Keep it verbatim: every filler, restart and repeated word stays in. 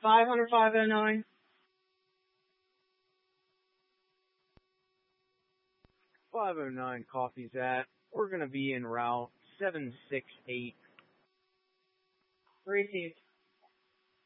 five hundred five oh nine. five oh nine coffee's at. We're going to be en route seven six eight. Received.